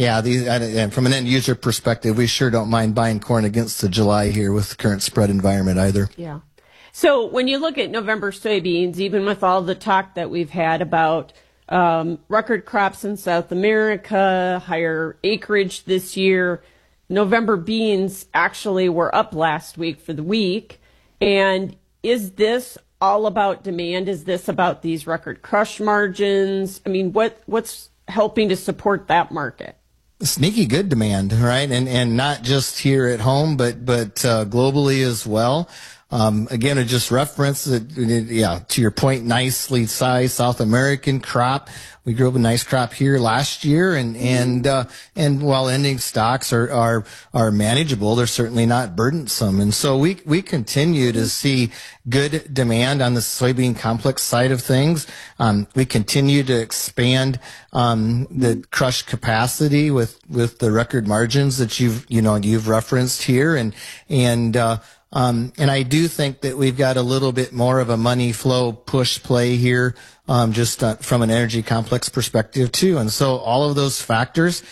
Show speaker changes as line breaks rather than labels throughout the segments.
And from an end user perspective, we sure don't mind buying corn against the July here with the current spread environment either.
Yeah. So when you look at November soybeans, even with all the talk that we've had about record crops in South America, higher acreage this year, November beans actually were up last week for the week. And is this all about demand? Is this about these record crush margins? I mean, what's helping to support that market?
Sneaky good demand, right? And not just here at home, but globally as well. Again, it just referenced to your point, nicely sized South American crop. We grew up a nice crop here last year, and while ending stocks are manageable, they're certainly not burdensome. And so we continue to see good demand on the soybean complex side of things. We continue to expand the crush capacity with the record margins that you've referenced here, and I do think that we've got a little bit more of a money flow push play here, from an energy complex perspective too. And so all of those factors,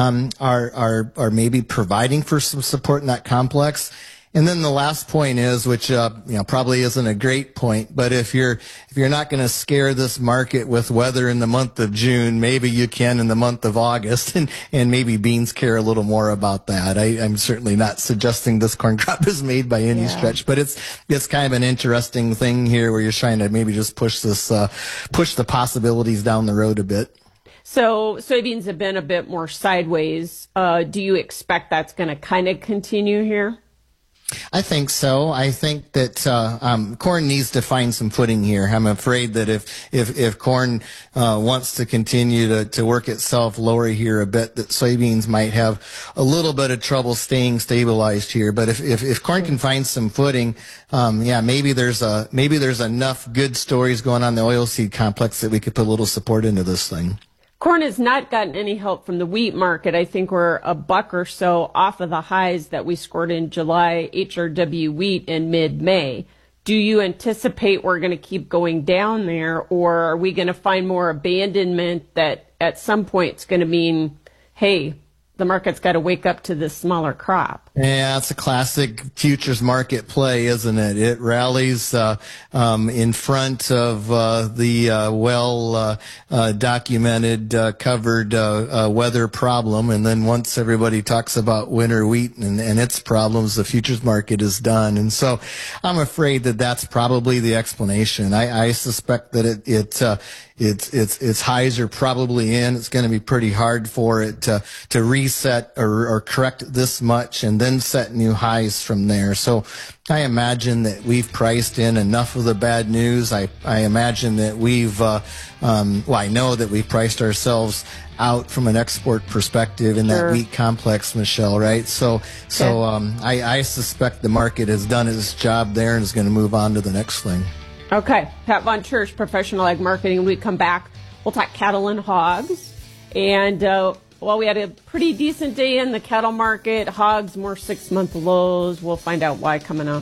are maybe providing for some support in that complex. And then the last point is, which, probably isn't a great point, but if you're not going to scare this market with weather in the month of June, maybe you can in the month of August, and maybe beans care a little more about that. I'm certainly not suggesting this corn crop is made by any stretch, but it's kind of an interesting thing here where you're trying to maybe just push the possibilities down the road a bit.
So soybeans have been a bit more sideways. Do you expect that's going to kind of continue here?
I think so. I think that corn needs to find some footing here. I'm afraid that if corn wants to continue to work itself lower here a bit, that soybeans might have a little bit of trouble staying stabilized here. But if corn can find some footing, maybe there's enough good stories going on in the oilseed complex that we could put a little support into this thing.
Corn has not gotten any help from the wheat market. I think we're $1 or so off of the highs that we scored in July HRW wheat in mid-May. Do you anticipate we're going to keep going down there, or are we going to find more abandonment that at some point it's going to mean, hey, the market's got to wake up to this smaller crop?
Yeah, it's a classic futures market play, isn't it? It rallies in front of the documented covered weather problem, and then once everybody talks about winter wheat and its problems, the futures market is done. And so I'm afraid that that's probably the explanation. I suspect that its highs are probably in. It's going to be pretty hard for it to reset or correct this much and then set new highs from there. So I imagine that we've priced in enough of the bad news. I imagine that I know that we've priced ourselves out from an export perspective in that wheat complex, Michelle, right? So I suspect the market has done its job there and is going to move on to the next thing.
Okay. Pat Von Church, Professional Ag Marketing. When we come back, we'll talk cattle and hogs. And, we had a pretty decent day in the cattle market. Hogs, more 6-month lows. We'll find out why coming up.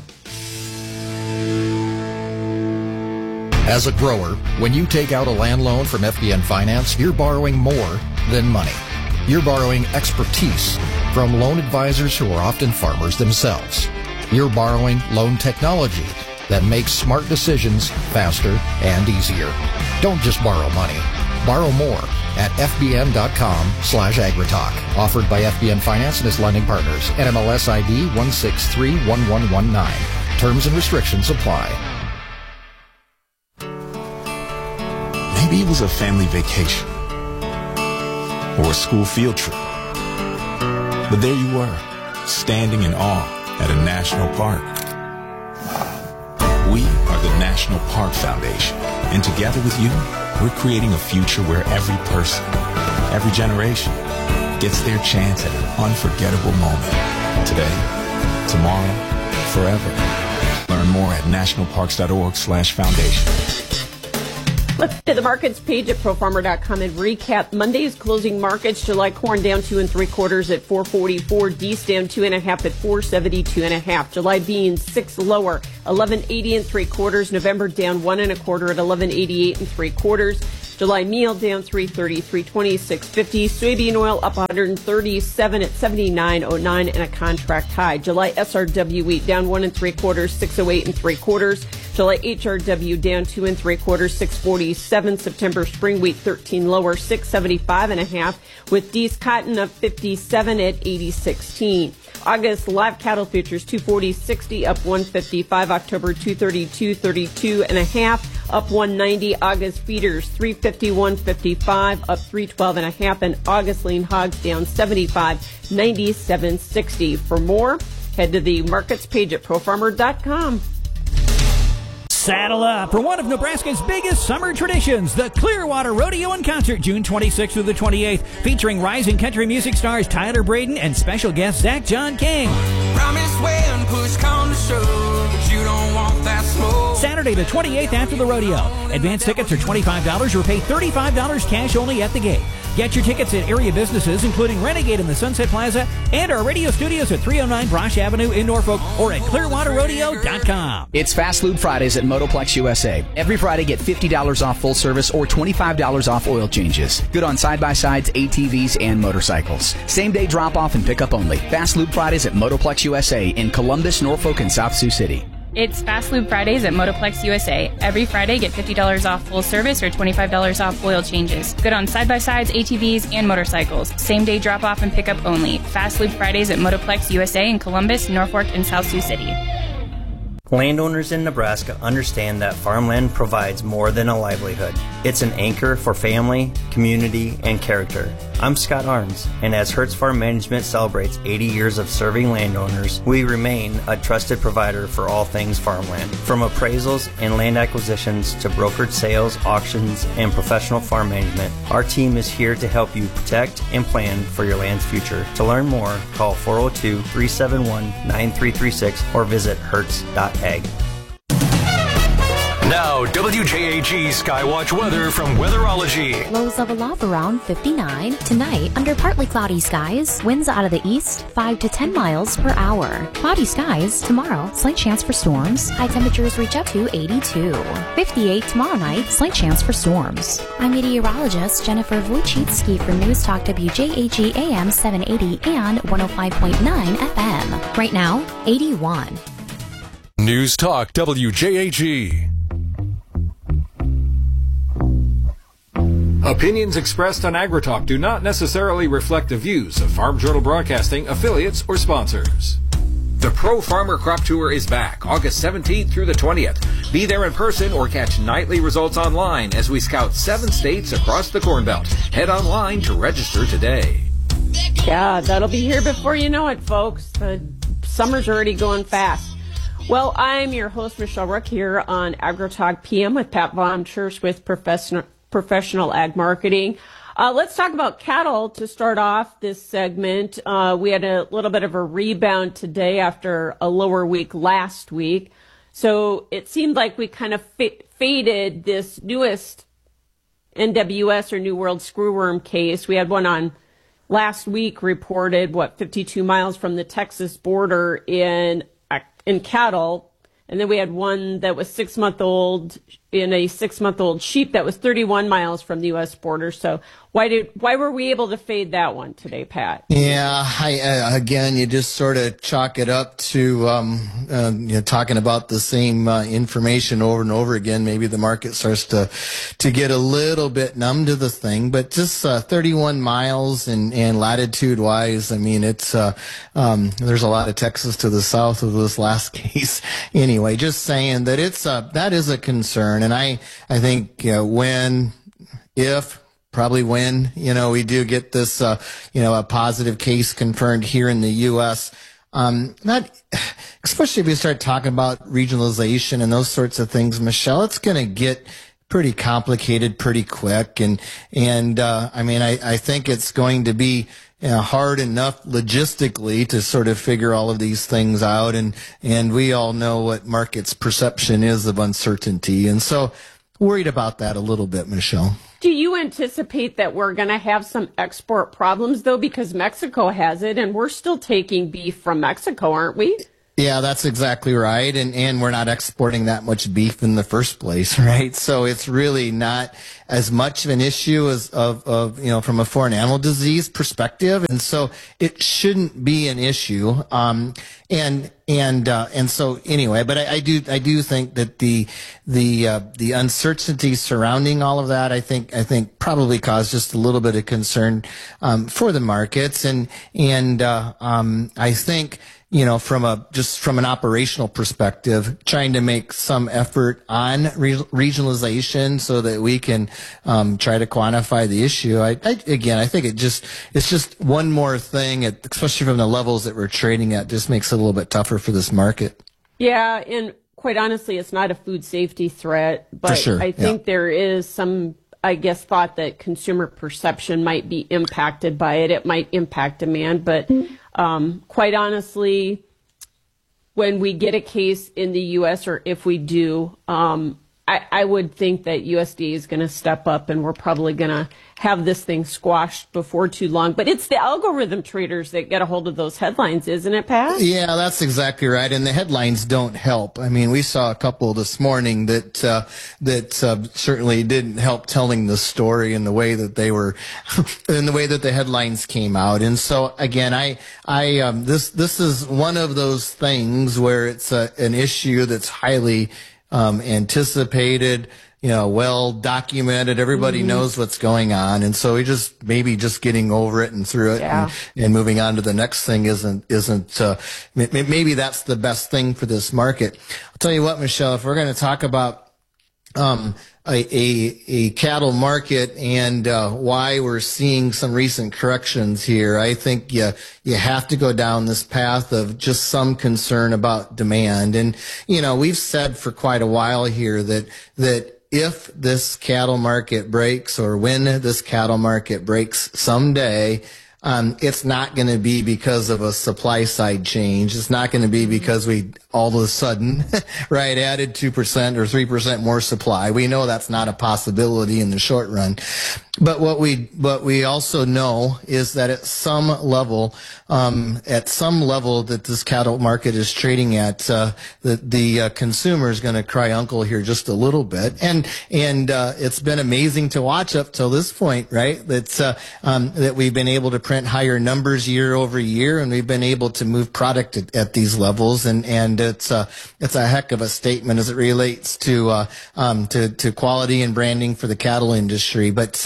As a grower, when you take out a land loan from FBN Finance, you're borrowing more than money. You're borrowing expertise from loan advisors who are often farmers themselves. You're borrowing loan technology that makes smart decisions faster and easier. Don't just borrow money. Borrow more at fbn.com/agritalk. Offered by FBN Finance and its lending partners. NMLS ID 1631119. Terms and restrictions apply.
Maybe it was a family vacation or a school field trip. But there you were, standing in awe at a national park. We are the National Park Foundation, and together with you, we're creating a future where every person, every generation, gets their chance at an unforgettable moment. Today, tomorrow, forever. Learn more at nationalparks.org/foundation.
Let's hit the markets page at profarmer.com and recap Monday's closing markets. July corn down 2 3/4 at 444. Geese down 2 1/2 at 472 1/2. July beans 6 lower, 1180 3/4. November down 1 1/4 at 1188 3/4. July meal down $3.30, $3.20, $6.50. Soybean oil up $137 at $79.09 and a contract high. July SRW wheat down 1 3/4, $6.08 3/4. July HRW down 2 3/4, $6.47. September spring wheat 13 lower, $6.75.5, with Dees cotton up 57 at $80.16. August live cattle futures 240.60 up 155. October 232.32.5 up 190. August feeders 351.55 up 312.5, and August lean hogs down 75, 97.60. For more, head to the markets page at profarmer.com.
Saddle up for one of Nebraska's biggest summer traditions, the Clearwater Rodeo and Concert, June 26th through the 28th, featuring rising country music stars Tyler Braden and special guest Zach John King.
Promise when push come to shove, but you don't want that smoke.
Saturday the 28th after the rodeo. Advance tickets are $25 or pay $35 cash only at the gate. Get your tickets at area businesses, including Renegade in the Sunset Plaza and our radio studios at 309 Brosh Avenue in Norfolk or at clearwaterrodeo.com.
It's Fast Food Fridays at Motoplex USA. Every Friday, get $50 off full service or $25 off oil changes. Good on side-by-sides, ATVs, and motorcycles. Same-day drop-off and pickup only. Fast Lube Fridays at Motoplex USA in Columbus, Norfolk, and South Sioux City.
It's Fast Lube Fridays at Motoplex USA. Every Friday, get $50 off full service or $25 off oil changes. Good on side-by-sides, ATVs, and motorcycles. Same-day drop-off and pickup only. Fast Lube Fridays at Motoplex USA in Columbus, Norfolk, and South Sioux City.
Landowners in Nebraska understand that farmland provides more than a livelihood. It's an anchor for family, community, and character. I'm Scott Arns, and as Hertz Farm Management celebrates 80 years of serving landowners, we remain a trusted provider for all things farmland. From appraisals and land acquisitions to brokered sales, auctions, and professional farm management, our team is here to help you protect and plan for your land's future. To learn more, call 402-371-9336 or visit hertz.ag.
Now, WJAG Skywatch weather from Weatherology.
Lows level off around 59. Tonight, under partly cloudy skies, winds out of the east 5 to 10 miles per hour. Cloudy skies tomorrow, slight chance for storms. High temperatures reach up to 82. 58 tomorrow night, slight chance for storms. I'm meteorologist Jennifer Wojcicki for News Talk WJAG AM 780 and 105.9 FM. Right now, 81.
News Talk WJAG.
Opinions expressed on AgriTalk do not necessarily reflect the views of Farm Journal Broadcasting, affiliates, or sponsors. The Pro Farmer Crop Tour is back August 17th through the 20th. Be there in person or catch nightly results online as we scout 7 states across the Corn Belt. Head online to register today.
Yeah, that'll be here before you know it, folks. The summer's already going fast. Well, I'm your host, Michelle Rook, here on AgriTalk PM with Pat Von Scherz with Professional Ag Marketing. Let's talk about cattle to start off this segment. We had a little bit of a rebound today after a lower week last week. So it seemed like we kind of faded this newest NWS or New World Screwworm case. We had one on last week reported, 52 miles from the Texas border in cattle. And then we had one that was 6-month-old in a 6-month-old sheep that was 31 miles from the U.S. border. So why were we able to fade that one today, Pat?
Yeah, again, you just sort of chalk it up to talking about the same information over and over again. Maybe the market starts to get a little bit numb to the thing, but just 31 miles and latitude-wise, I mean, it's there's a lot of Texas to the south of this last case. Anyway, just saying that that is a concern, and I think probably when, we do get this, a positive case confirmed here in the U.S., especially if we start talking about regionalization and those sorts of things, Michelle, it's going to get pretty complicated pretty quick. I think it's going to be hard enough logistically to sort of figure all of these things out. And we all know what market's perception is of uncertainty. And so worried about that a little bit, Michelle.
Do you anticipate that we're going to have some export problems, though, because Mexico has it, and we're still taking beef from Mexico, aren't we?
Yeah, that's exactly right. And we're not exporting that much beef in the first place, right? So it's really not as much of an issue as of from a foreign animal disease perspective, and so it shouldn't be an issue. And so anyway, but I do think that the uncertainty surrounding all of that, I think probably caused just a little bit of concern for the markets, and I think, from an operational perspective, trying to make some effort on regionalization so that we can try to quantify the issue. I think it's just one more thing, especially from the levels that we're trading at, just makes it a little bit tougher for this market.
Yeah, and quite honestly, it's not a food safety threat, but
for sure,
I think there is some, thought that consumer perception might be impacted by it. It might impact demand, but quite honestly, when we get a case in the U.S., or if we do, I would think that USDA is going to step up, and we're probably going to have this thing squashed before too long. But it's the algorithm traders that get a hold of those headlines, isn't it, Pat?
Yeah, that's exactly right. And the headlines don't help. I mean, we saw a couple this morning that certainly didn't help telling the story in the way that they were, in the way that the headlines came out. And so again, this is one of those things where it's an issue that's highly anticipated, well documented. Everybody knows what's going on, and so we just getting over it and through it, and moving on to the next thing isn't. Maybe that's the best thing for this market. I'll tell you what, Michelle, if we're going to talk about a cattle market and why we're seeing some recent corrections here, I think you have to go down this path of just some concern about demand. And we've said for quite a while here that if this cattle market breaks, or when this cattle market breaks someday, it's not going to be because of a supply side change. It's not going to be because we all of a sudden, added 2% or 3% more supply. We know that's not a possibility in the short run. But what we also know is that at some level that this cattle market is trading at, the consumer is going to cry uncle here just a little bit. And it's been amazing to watch up till this point, right? That we've been able to print higher numbers year over year, and we've been able to move product at these levels. And it's a heck of a statement as it relates to quality and branding for the cattle industry. But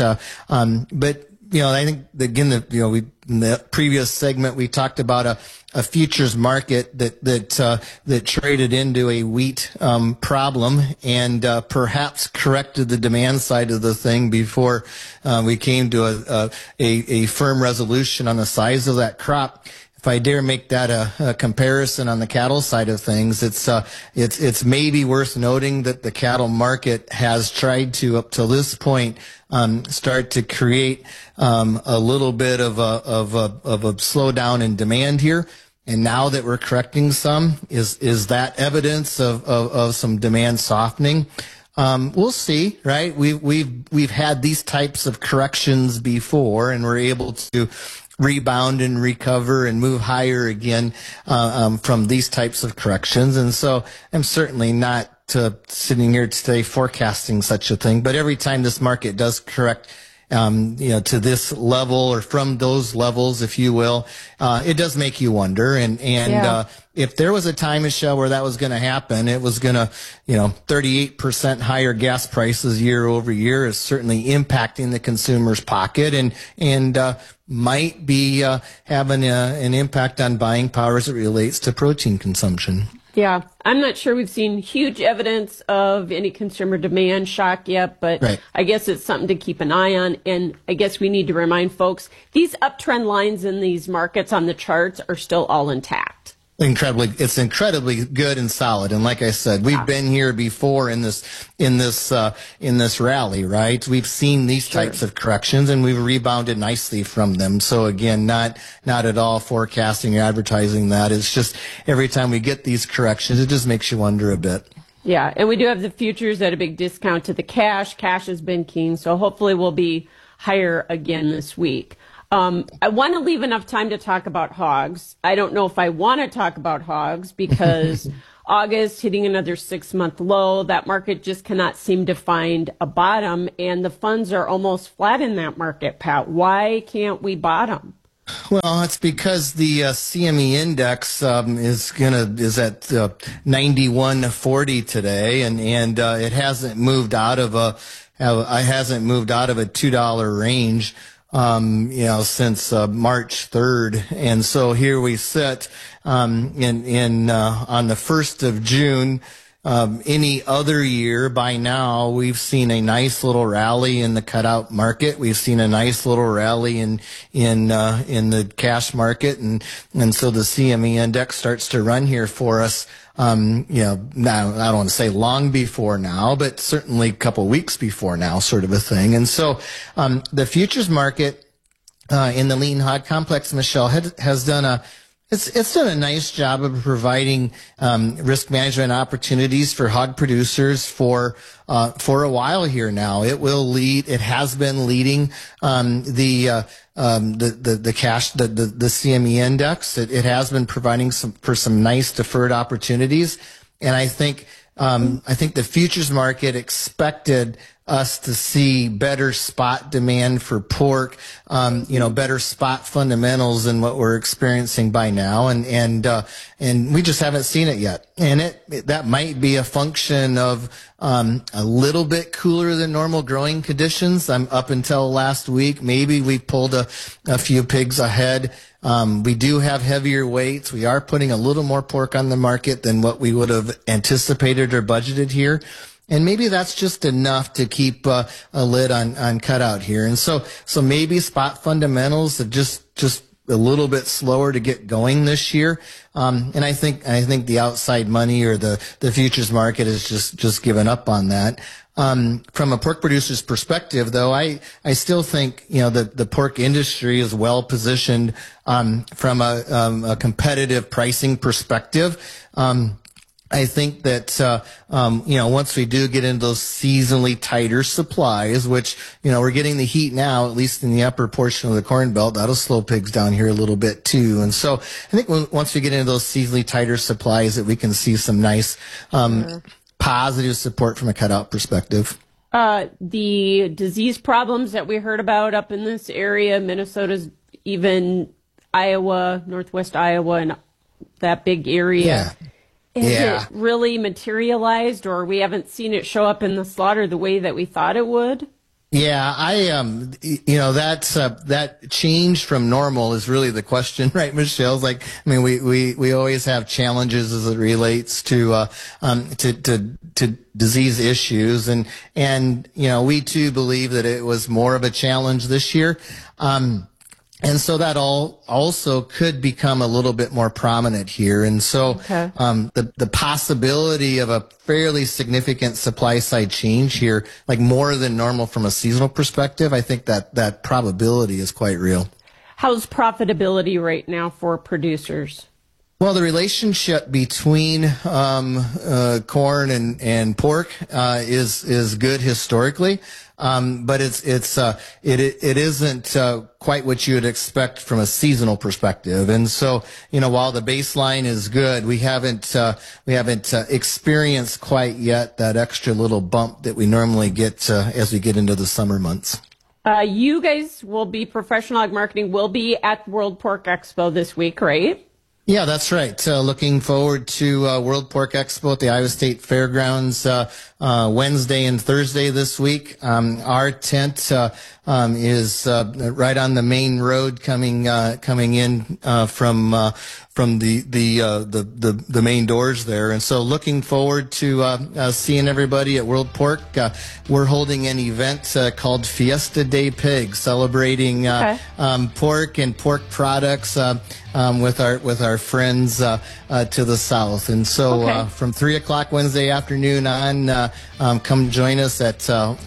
I think again, in the previous segment we talked about a futures market that traded into a wheat problem and perhaps corrected the demand side of the thing before we came to a firm resolution on the size of that crop. If I dare make that a comparison on the cattle side of things, it's maybe worth noting that the cattle market has tried to, up to this point, start to create a little bit of a slowdown in demand here. And now that we're correcting some, is that evidence of some demand softening? We'll see, right? We've had these types of corrections before, and we're able to rebound and recover and move higher again from these types of corrections. And so I'm certainly not sitting here today forecasting such a thing. But every time this market does correct, to this level or from those levels, if you will, it does make you wonder. And if there was a time, Michelle, where that was going to happen, it was going to, 38% higher gas prices year over year is certainly impacting the consumer's pocket and might be having an impact on buying power as it relates to protein consumption.
Yeah, I'm not sure we've seen huge evidence of any consumer demand shock yet, but I guess it's something to keep an eye on. And I guess we need to remind folks, these uptrend lines in these markets on the charts are still all intact.
It's incredibly good and solid. And like I said, we've been here before in this rally, right? We've seen these types of corrections and we've rebounded nicely from them. So again, not at all forecasting or advertising that. It's just every time we get these corrections, it just makes you wonder a bit.
Yeah. And we do have the futures at a big discount to the cash. Cash has been keen. So hopefully we'll be higher again this week. I want to leave enough time to talk about hogs. I don't know if I want to talk about hogs because August hitting another 6-month low. That market just cannot seem to find a bottom, and the funds are almost flat in that market, Pat. Why can't we bottom?
Well, it's because the CME index is at 9140 today, and it hasn't moved out of a $2 range since March 3rd. And so here we sit on the 1st of June. Any other year by now, we've seen a nice little rally in the cutout market. We've seen a nice little rally in the cash market, and so the CME index starts to run here for us. Now I don't want to say long before now, but certainly a couple weeks before now, sort of a thing. And so the futures market in the lean hog complex, Michelle, has done It's done a nice job of providing risk management opportunities for hog producers for a while here now. It has been leading the CME index. It has been providing some nice deferred opportunities, and I think the futures market expected us to see better spot demand for pork, better spot fundamentals than what we're experiencing by now, and we just haven't seen it yet. And that might be a function of a little bit cooler than normal growing conditions. Up until last week, maybe we pulled a few pigs ahead. We do have heavier weights. We are putting a little more pork on the market than what we would have anticipated or budgeted here. And maybe that's just enough to keep a lid on cutout here. And so maybe spot fundamentals are just a little bit slower to get going this year. And I think the outside money or the futures market has just given up on that. From a pork producer's perspective, though, I still think, the pork industry is well positioned, from a competitive pricing perspective. I think that, once we do get into those seasonally tighter supplies, which, we're getting the heat now, at least in the upper portion of the Corn Belt, that'll slow pigs down here a little bit too. And so I think once we get into those seasonally tighter supplies, that we can see some nice, positive support from a cutout perspective.
The disease problems that we heard about up in this area, Minnesota's, even Iowa, Northwest Iowa, and that big area.
Yeah.
Has it really materialized, or we haven't seen it show up in the slaughter the way that we thought it would?
Yeah, that change from normal is really the question, right, Michelle? We always have challenges as it relates to disease issues, and we too believe that it was more of a challenge this year. And so that also could become a little bit more prominent here. And so, the possibility of a fairly significant supply side change here, like more than normal from a seasonal perspective, I think that probability is quite real.
How's profitability right now for producers?
Well, the relationship between corn and pork is good historically, but it isn't quite what you would expect from a seasonal perspective. And so, while the baseline is good, we haven't experienced quite yet that extra little bump that we normally get as we get into the summer months.
You guys will be, Professional Ag Marketing will be at World Pork Expo this week, right?
Yeah, that's right. Looking forward to World Pork Expo at the Iowa State Fairgrounds Wednesday and Thursday this week. Our tent is right on the main road coming in from the main doors there. And so looking forward to seeing everybody at World Pork. We're holding an event called Fiesta Day Pig, celebrating pork and pork products with our friends to the south. And so from 3:00 Wednesday afternoon on, come join us at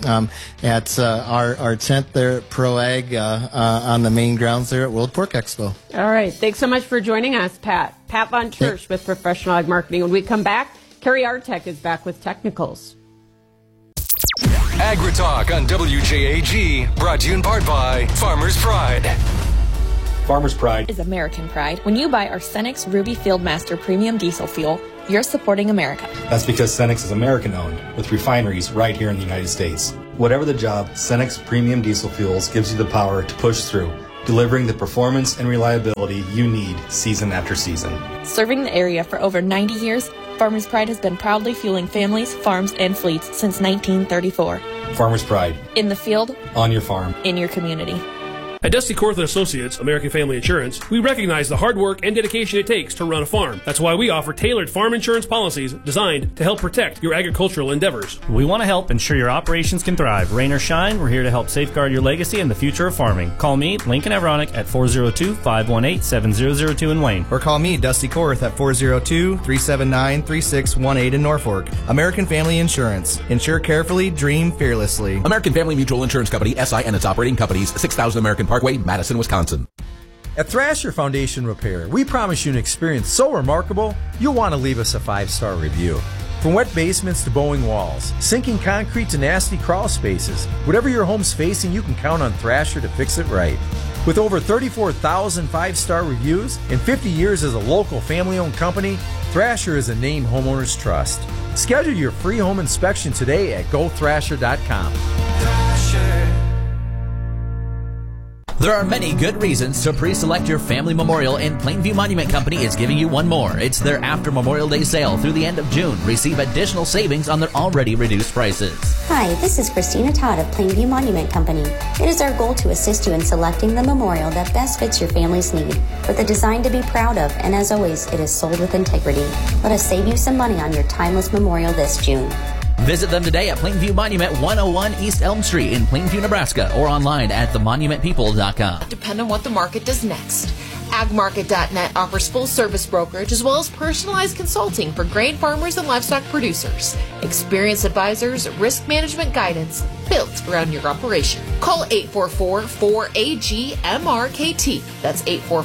our tent there at Pro Ag on the main grounds there at World Pork Expo. All
right. Thanks so much for joining us, Pat. Pat Von Chersch with Professional Ag Marketing. When we come back, Carrie Artek is back with Technicals.
AgriTalk on WJAG, brought to you in part by Farmers Pride.
Farmers Pride is American pride. When you buy Arsenic's Ruby Fieldmaster Premium Diesel Fuel, you're supporting America.
That's because Cenex is American-owned, with refineries right here in the United States. Whatever the job, Cenex Premium Diesel Fuels gives you the power to push through, delivering the performance and reliability you need season after season.
Serving the area for over 90 years, Farmers Pride has been proudly fueling families, farms, and fleets since 1934.
Farmers Pride.
In the field.
On your farm.
In your community.
At Dusty Korth & Associates, American Family Insurance, we recognize the hard work and dedication it takes to run a farm. That's why we offer tailored farm insurance policies designed to help protect your agricultural endeavors.
We want to help ensure your operations can thrive. Rain or shine, we're here to help safeguard your legacy and the future of farming. Call me, Lincoln Avronic, at 402-518-7002 in Wayne.
Or call me, Dusty Korth, at 402-379-3618 in Norfolk. American Family Insurance. Insure carefully, dream fearlessly.
American Family Mutual Insurance Company, SI and its operating companies, 6000 American Parkway, Madison, Wisconsin.
At Thrasher Foundation Repair, we promise you an experience so remarkable, you'll want to leave us a 5-star review. From wet basements to bowing walls, sinking concrete to nasty crawl spaces, whatever your home's facing, you can count on Thrasher to fix it right. With over 34,000 5-star reviews and 50 years as a local family-owned company, Thrasher is a name homeowners trust. Schedule your free home inspection today at gothrasher.com.
There are many good reasons to pre-select your family memorial, and Plainview Monument Company is giving you one more. It's their after Memorial Day sale through the end of June. Receive additional savings on their already reduced prices.
Hi, this is Christina Todd of Plainview Monument Company. It is our goal to assist you in selecting the memorial that best fits your family's need, with a design to be proud of, and as always, it is sold with integrity. Let us save you some money on your timeless memorial this June.
Visit them today at Plainview Monument, 101 East Elm Street in Plainview, Nebraska, or online at themonumentpeople.com.
Depend on what the market does next. AgMarket.net offers full-service brokerage as well as personalized consulting for grain farmers and livestock producers. Experienced advisors, risk management guidance built around your operation. Call 844-4AG-MRKT. That's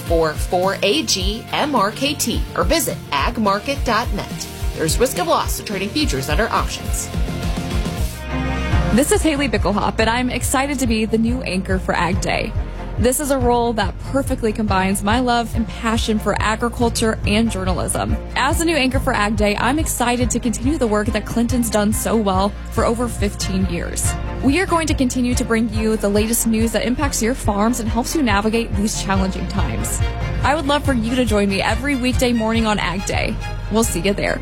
844-4AG-MRKT. Or visit AgMarket.net. There's risk of loss to trading futures under options.
This is Haley Bickelhop, and I'm excited to be the new anchor for Ag Day. This is a role that perfectly combines my love and passion for agriculture and journalism. As the new anchor for Ag Day, I'm excited to continue the work that Clinton's done so well for over 15 years. We are going to continue to bring you the latest news that impacts your farms and helps you navigate these challenging times. I would love for you to join me every weekday morning on Ag Day. We'll see you there.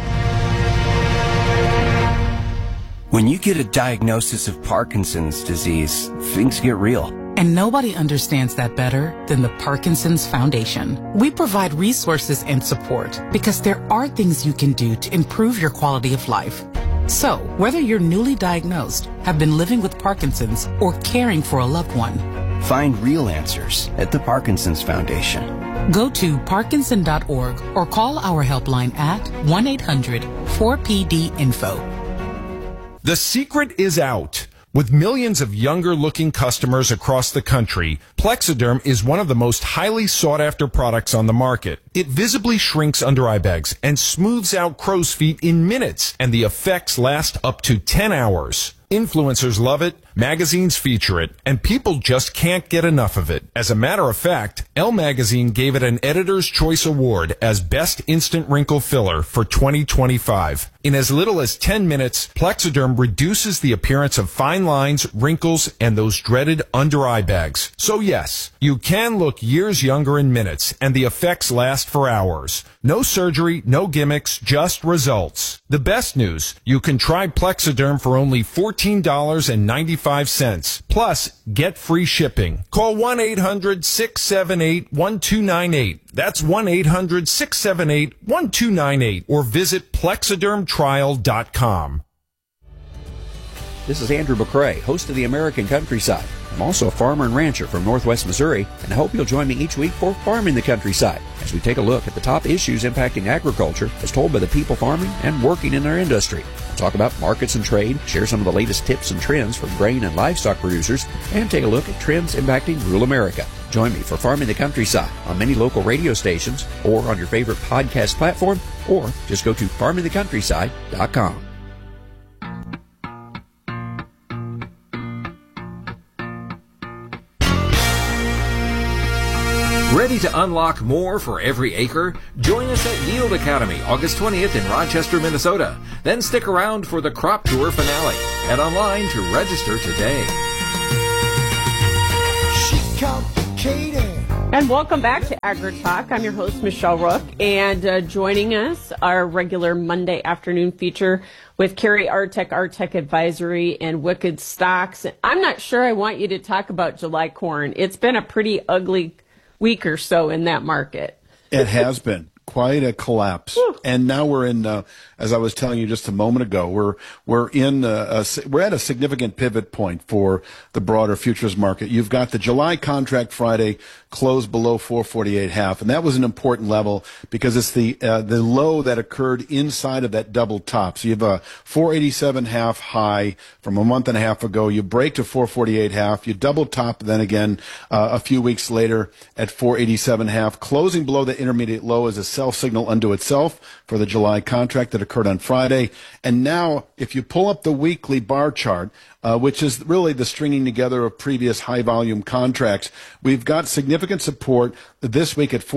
When you get a diagnosis of Parkinson's disease, things get real.
And nobody understands that better than the Parkinson's Foundation. We provide resources and support because there are things you can do to improve your quality of life. So, whether you're newly diagnosed, have been living with Parkinson's, or caring for a loved one,
find real answers at the Parkinson's Foundation.
Go to parkinson.org or call our helpline at 1-800-4PD-INFO.
The secret is out. With millions of younger-looking customers across the country, Plexiderm is one of the most highly sought-after products on the market. It visibly shrinks under-eye bags and smooths out crow's feet in minutes, and the effects last up to 10 hours. Influencers love it, magazines feature it, and people just can't get enough of it. As a matter of fact, Elle Magazine gave it an Editor's Choice Award as Best Instant Wrinkle Filler for 2025. In as little as 10 minutes, Plexiderm reduces the appearance of fine lines, wrinkles, and those dreaded under-eye bags. So yes, you can look years younger in minutes, and the effects last for hours. No surgery, no gimmicks, just results. The best news, you can try Plexiderm for only $14.95. Plus, get free shipping. Call 1-800-678-1298. That's 1-800-678-1298. Or visit plexidermtrial.com.
This is Andrew McCrae, host of the American Countryside. I'm also a farmer and rancher from Northwest Missouri, and I hope you'll join me each week for Farming the Countryside, as we take a look at the top issues impacting agriculture as told by the people farming and working in our industry. We'll talk about markets and trade, share some of the latest tips and trends from grain and livestock producers, and take a look at trends impacting rural America. Join me for Farming the Countryside on many local radio stations or on your favorite podcast platform, or just go to farmingthecountryside.com.
Red
Ready to unlock more for every acre? Join us at Yield Academy August 20th in Rochester, Minnesota. Then stick around for the Crop Tour finale. Head online to register today.
And welcome back to AgriTalk. I'm your host, Michelle Rook, and joining us, our regular Monday afternoon feature with Carrie Artek, Artek Advisory, and Wicked Stocks. I'm not sure I want you to talk about July corn. It's been a pretty ugly week or so in that market.
It has been quite a collapse. And now we're in, as I was telling you just a moment ago, we're at a significant pivot point for the broader futures market. You've got the July contract Friday closed below 448.5, and that was an important level because it's the low that occurred inside of that double top. So you have a 487.5 high from a month and a half ago. You break to 448.5. You double top then again a few weeks later at 487.5. Closing below the intermediate low is a sell signal unto itself for the July contract that occurred on Friday. And now, if you pull up the weekly bar chart, which is really the stringing together of previous high volume contracts, we've got significant support this week at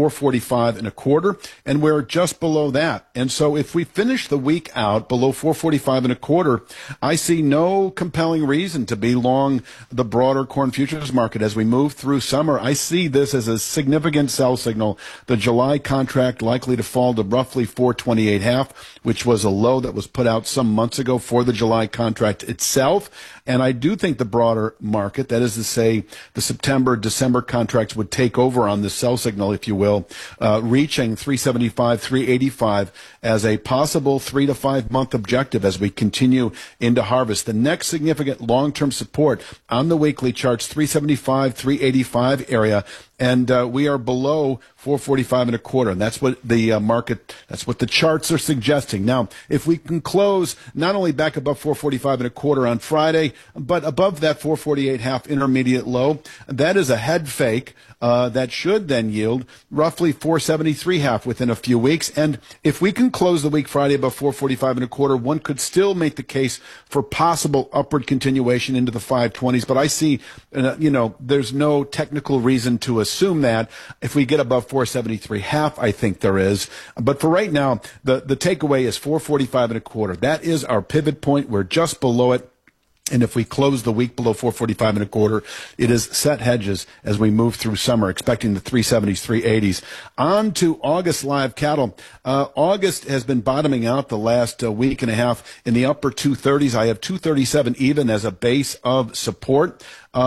445.25, and we're just below that. And so if we finish the week out below 445.25, I see no compelling reason to be long the broader corn futures market as we move through summer. I see this as a significant sell signal. The July contract likely to fall to roughly 428.5, which was a low that was put out some months ago for the July contract itself. And I do think the broader market, that is to say the September, December contracts, would take over on the sell signal, if you will, reaching 375, 385 as a possible 3 to 5 month objective as we continue into harvest. The next significant long-term support on the weekly charts, 375, 385 area. And we are below 445.25, and that's what the market, that's what the charts are suggesting. Now, if we can close not only back above 445.25 on Friday, but above that 448.5 intermediate low, that is a head fake that should then yield roughly 473.5 within a few weeks. And if we can close the week Friday above 445.25, one could still make the case for possible upward continuation into the 520s. But I see, there's no technical reason to assume that. If we get above 473.5, I think there is. But for right now, the takeaway is 445.25. That is our pivot point. We're just below it. And if we close the week below 445.25, it is set hedges as we move through summer, expecting the 370s, 380s. On to August live cattle. August has been bottoming out the last week and a half in the upper 230s. I have 237 even as a base of support.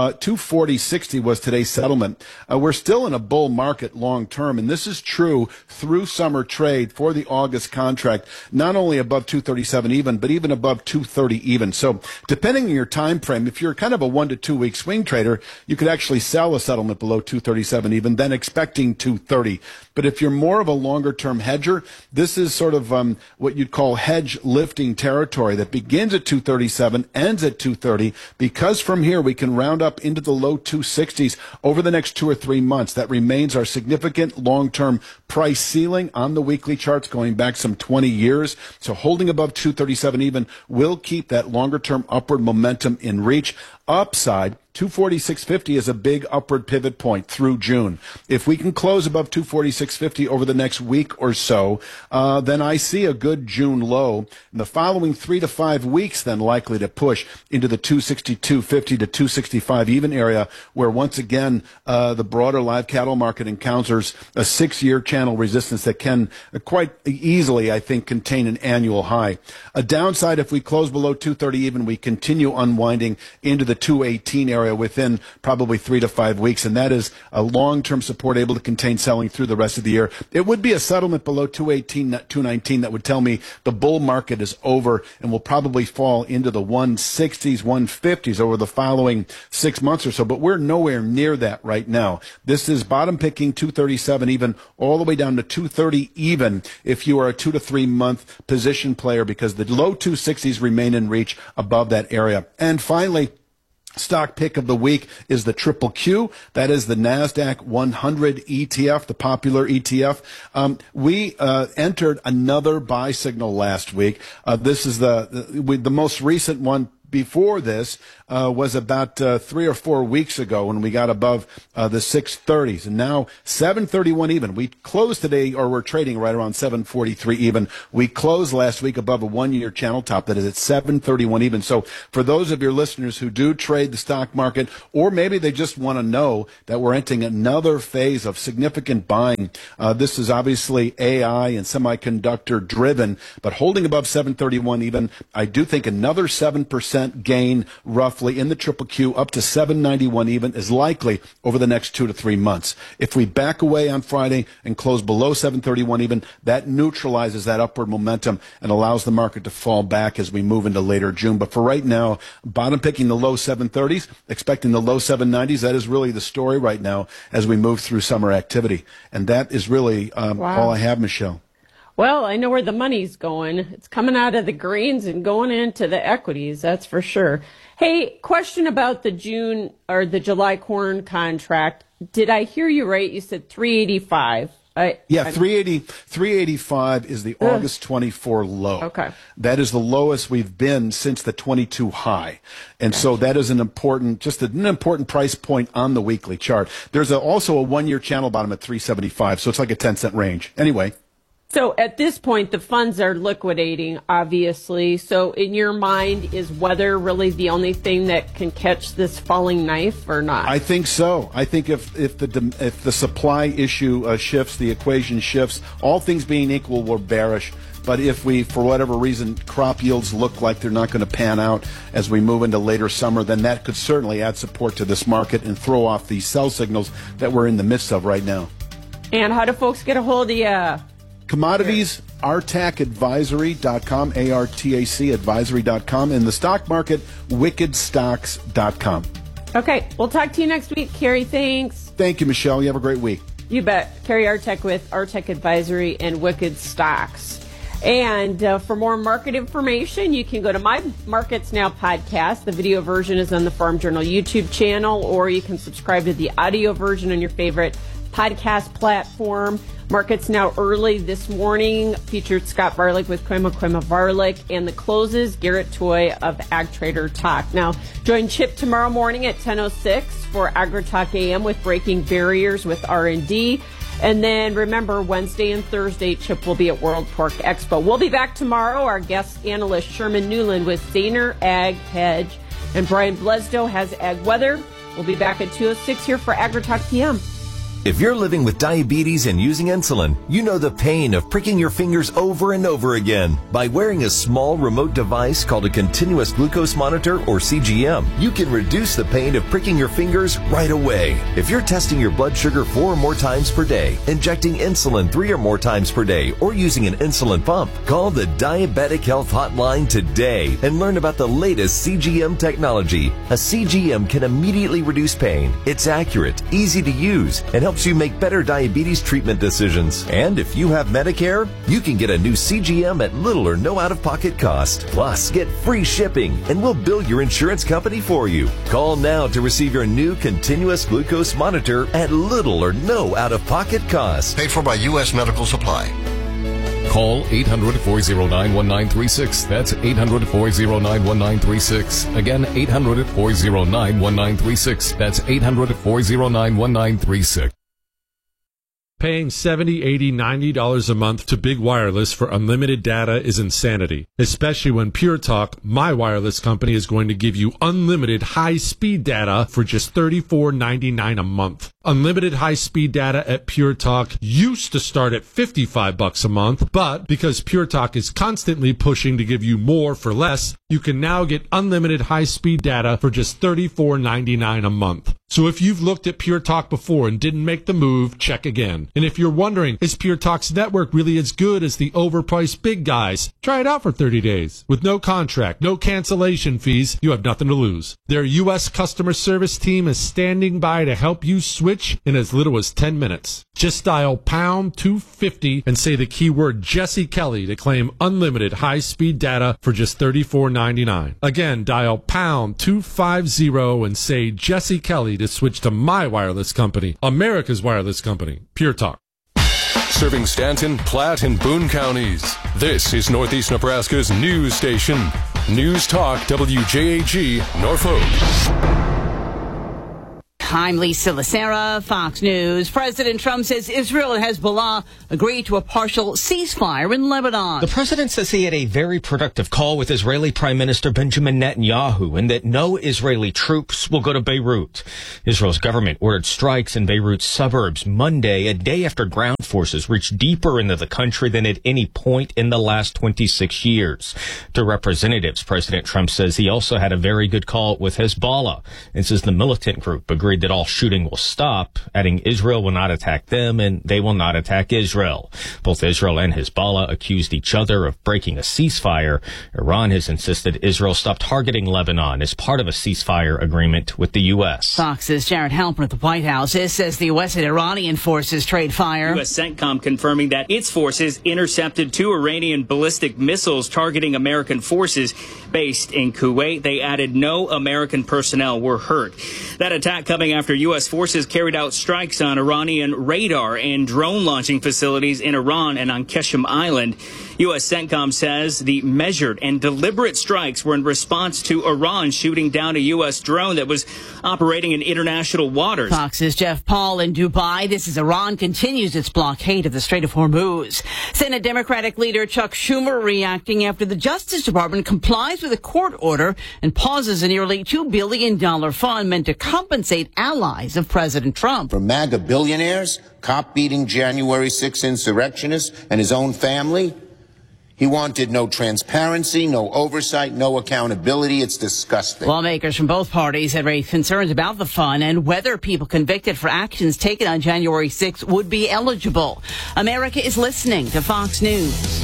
240.60 was today's settlement. We're still in a bull market long term, and this is true through summer trade for the August contract, not only above 237 even, but even above 230 even. So depending on your time frame, if you're kind of a 1 to 2 week swing trader, you could actually sell a settlement below 237 even, then expecting 230. But if you're more of a longer term hedger, this is sort of what you'd call hedge lifting territory that begins at 237, ends at 230, because from here we can round up into the low 260s over the next 2 or 3 months. That remains our significant long-term price ceiling on the weekly charts going back some 20 years. So holding above 237 even will keep that longer-term upward momentum in reach. Upside, 246.50 is a big upward pivot point through June. If we can close above 246.50 over the next week or so, then I see a good June low. In the following 3 to 5 weeks, then likely to push into the 262.50 to 265 even area, where once again the broader live cattle market encounters a 6-year channel resistance that can quite easily, I think, contain an annual high. A downside, if we close below 230 even, we continue unwinding into the 218 area within probably 3 to 5 weeks, and that is a long-term support able to contain selling through the rest of the year. It would be a settlement below 218, 219 that would tell me the bull market is over and will probably fall into the 160s, 150s over the following 6 months or so, but we're nowhere near that right now. This is bottom picking 237 even all the way down to 230 even if you are a 2 to 3 month position player, because the low 260s remain in reach above that area. And finally, stock pick of the week is the Triple Q. That is the NASDAQ 100 ETF, the popular ETF. We entered another buy signal last week. This is the most recent one before this was about 3 or 4 weeks ago when we got above the 630s, and now 731 even. We closed today, or we're trading right around 743 even. We closed last week above a one-year channel top that is at 731 even. So for those of your listeners who do trade the stock market, or maybe they just want to know that we're entering another phase of significant buying, this is obviously AI and semiconductor driven, but holding above 731 even, I do think another 7% gain roughly in the triple Q up to 791 even is likely over the next 2 to 3 months. If we back away on Friday and close below 731 even, that neutralizes that upward momentum and allows the market to fall back as we move into later June. But for right now, bottom picking the low 730s, expecting the low 790s. That is really the story right now as we move through summer activity. And that is really all I have, Michelle.
Well, I know where the money's going. It's coming out of the greens and going into the equities, that's for sure. Hey, question about the June or the July corn contract. Did I hear you right? You said 385.
385 is the August 24 low.
Okay.
That is the lowest we've been since the 22 high. And so that is an important price point on the weekly chart. There's also a one-year channel bottom at 375, so it's like a 10-cent range. Anyway.
So at this point, the funds are liquidating, obviously. So in your mind, is weather really the only thing that can catch this falling knife or not?
I think so. I think if the supply issue shifts, the equation shifts, all things being equal, we're bearish. But if we, for whatever reason, crop yields look like they're not going to pan out as we move into later summer, then that could certainly add support to this market and throw off the sell signals that we're in the midst of right now. And
how do folks get a hold of you?
Commodities, artacadvisory.com, ARTAC advisory.com, and the stock market, wickedstocks.com.
Okay, we'll talk to you next week, Kerry. Thanks.
Thank you, Michelle. You have a great week.
You bet. Kerry Artek with Artek Advisory and Wicked Stocks. And for more market information, you can go to My Markets Now podcast. The video version is on the Farm Journal YouTube channel, or you can subscribe to the audio version on your favorite podcast platform. Markets Now early this morning featured Scott Varlick with Quema Varlick, and the closes, Garrett Toy of Ag Trader Talk. Now, join Chip tomorrow morning at 10:06 for AgriTalk AM with Breaking Barriers with R&D. And then remember, Wednesday and Thursday, Chip will be at World Pork Expo. We'll be back tomorrow. Our guest analyst, Sherman Newland with Zaner Ag Hedge, and Brian Blesdo has Ag Weather. We'll be back at 2:06 here for AgriTalk PM.
If you're living with diabetes and using insulin, you know the pain of pricking your fingers over and over again. By wearing a small remote device called a continuous glucose monitor, or CGM, you can reduce the pain of pricking your fingers right away. If you're testing your blood sugar 4 or more times per day, injecting insulin 3 or more times per day, or using an insulin pump, call the Diabetic Health Hotline today and learn about the latest CGM technology. A CGM can immediately reduce pain. It's accurate, easy to use, and helps you make better diabetes treatment decisions. And if you have Medicare, you can get a new CGM at little or no out-of-pocket cost. Plus, get free shipping, and we'll bill your insurance company for you. Call now to receive your new continuous glucose monitor at little or no out-of-pocket cost.
Paid for by U.S. Medical Supply.
Call 800-409-1936. That's 800-409-1936. Again, 800-409-1936. That's 800-409-1936.
Paying $70, $80, $90 a month to Big Wireless for unlimited data is insanity, especially when Pure Talk, my wireless company, is going to give you unlimited high-speed data for just $34.99 a month. Unlimited high-speed data at Pure Talk used to start at $55 a month, but because Pure Talk is constantly pushing to give you more for less, you can now get unlimited high-speed data for just $34.99 a month. So if you've looked at Pure Talk before and didn't make the move, check again. And if you're wondering, is Pure Talk's network really as good as the overpriced big guys? Try it out for 30 days. With no contract, no cancellation fees, you have nothing to lose. Their U.S. customer service team is standing by to help you switch in as little as 10 minutes. Just dial pound 250 and say the keyword Jesse Kelly to claim unlimited high-speed data for just $34.99. Again, dial pound 250 and say Jesse Kelly to switch to my wireless company, America's wireless company, Pure Talk.
Serving Stanton, Platte, and Boone counties. This is Northeast Nebraska's news station, News Talk WJAG, Norfolk.
I'm Lisa Lacera, Fox News. President Trump says Israel and Hezbollah agreed to a partial ceasefire in Lebanon.
The president says he had a very productive call with Israeli Prime Minister Benjamin Netanyahu and that no Israeli troops will go to Beirut. Israel's government ordered strikes in Beirut's suburbs Monday, a day after ground forces reached deeper into the country than at any point in the last 26 years. To representatives, President Trump says he also had a very good call with Hezbollah and says the militant group agreed that all shooting will stop, adding Israel will not attack them and they will not attack Israel. Both Israel and Hezbollah accused each other of breaking a ceasefire. Iran has insisted Israel stop targeting Lebanon as part of a ceasefire agreement with the U.S.
Fox's Jared Halpern at the White House says the U.S. and Iranian forces trade fire.
U.S. CENTCOM confirming that its forces intercepted 2 Iranian ballistic missiles targeting American forces based in Kuwait. They added no American personnel were hurt. That attack coming after U.S. forces carried out strikes on Iranian radar and drone launching facilities in Iran and on Qeshm Island. U.S. CENTCOM says the measured and deliberate strikes were in response to Iran shooting down a U.S. drone that was operating in international waters.
Fox's Jeff Paul in Dubai. This is Iran continues its blockade of the Strait of Hormuz. Senate Democratic leader Chuck Schumer reacting after the Justice Department complies with a court order and pauses a nearly $2 billion fund meant to compensate allies of President Trump.
For MAGA billionaires, cop-beating January 6 insurrectionists, and his own family, he wanted no transparency, no oversight, no accountability. It's disgusting.
Lawmakers from both parties had raised concerns about the fund and whether people convicted for actions taken on January 6 would be eligible. America is listening to Fox News.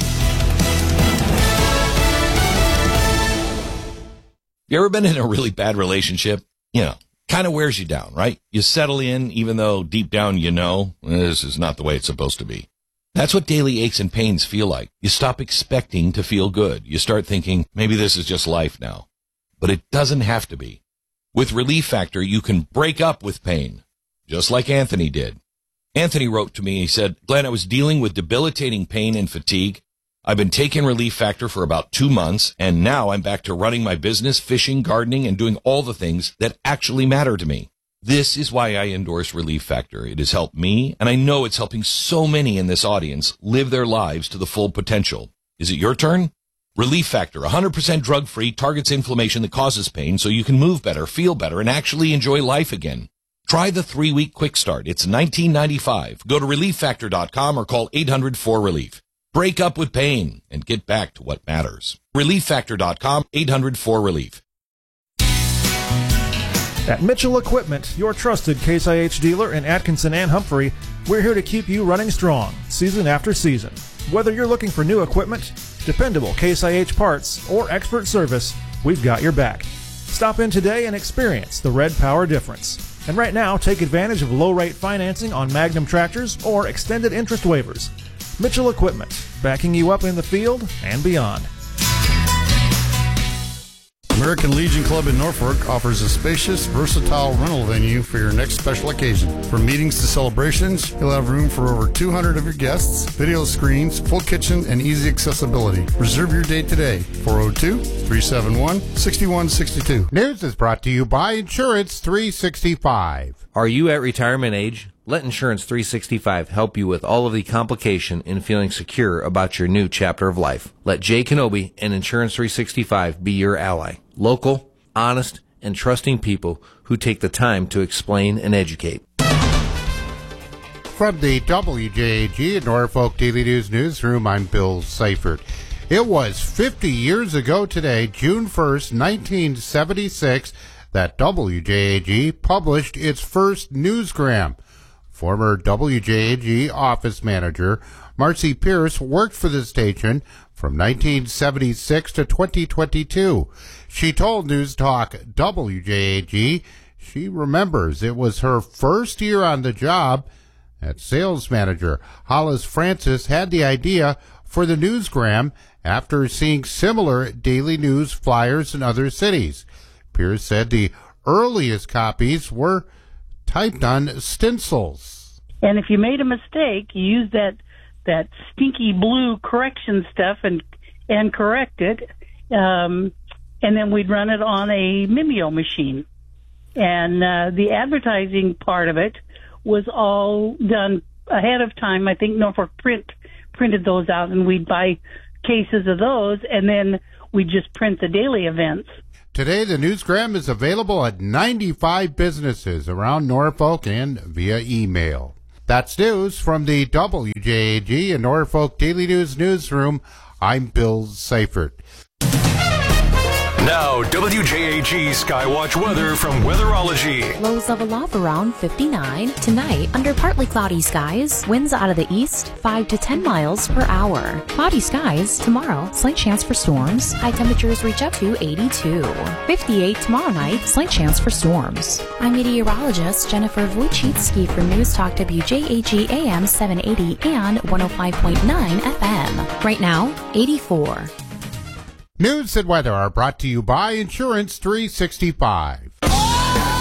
You ever been in a really bad relationship? You know, kind of wears you down, right? You settle in even though deep down you know this is not the way it's supposed to be. That's what daily aches and pains feel like. You stop expecting to feel good. You start thinking, maybe this is just life now. But it doesn't have to be. With Relief Factor, you can break up with pain, just like Anthony did. Anthony wrote to me, he said, Glenn, I was dealing with debilitating pain and fatigue. I've been taking Relief Factor for about 2 months, and now I'm back to running my business, fishing, gardening, and doing all the things that actually matter to me. This is why I endorse Relief Factor. It has helped me, and I know it's helping so many in this audience live their lives to the full potential. Is it your turn? Relief Factor, 100% drug-free, targets inflammation that causes pain so you can move better, feel better, and actually enjoy life again. Try the 3-week quick start. It's $19.95. Go to ReliefFactor.com or call 800-4RELIEF. Break up with pain and get back to what matters. ReliefFactor.com, 800-4RELIEF.
At Mitchell Equipment, your trusted Case IH dealer in Atkinson and Humphrey, we're here to keep you running strong, season after season. Whether you're looking for new equipment, dependable Case IH parts, or expert service, we've got your back. Stop in today and experience the Red Power difference. And right now, take advantage of low-rate financing on Magnum tractors or extended interest waivers. Mitchell Equipment, backing you up in the field and beyond.
American Legion Club in Norfolk offers a spacious, versatile rental venue for your next special occasion. From meetings to celebrations, you'll have room for over 200 of your guests, video screens, full kitchen, and easy accessibility. Reserve your date today, 402-371-6162.
News is brought to you by Insurance 365.
Are you at retirement age? Let Insurance 365 help you with all of the complication in feeling secure about your new chapter of life. Let Jay Kenobi and Insurance 365 be your ally. Local, honest, and trusting people who take the time to explain and educate.
From the WJAG and Norfolk Daily News newsroom, I'm Bill Seifert. It was 50 years ago today, June 1st, 1976, that WJAG published its first newsgram. Former WJAG office manager Marcy Pierce worked for the station from 1976 to 2022. She told News Talk WJAG she remembers it was her first year on the job. As sales manager, Hollis Francis had the idea for the newsgram after seeing similar daily news flyers in other cities. Pierce said the earliest copies were typed on stencils.
And if you made a mistake, you used that stinky blue correction stuff and correct it. and then we'd run it on a Mimeo machine. And the advertising part of it was all done ahead of time. I think Norfolk printed those out, and we'd buy cases of those, and then we'd just print the daily events.
Today, the Newsgram is available at 95 businesses around Norfolk and via email. That's news from the WJAG and Norfolk Daily News newsroom. I'm Bill Seifert.
Now, WJAG Skywatch weather from Weatherology.
Lows level off around 59. Tonight, under partly cloudy skies, winds out of the east 5 to 10 miles per hour. Cloudy skies tomorrow, slight chance for storms. High temperatures reach up to 82. 58 tomorrow night, slight chance for storms. I'm meteorologist Jennifer Wojcicki for News Talk WJAG AM 780 and 105.9 FM. Right now, 84.
News and weather are brought to you by Insurance 365.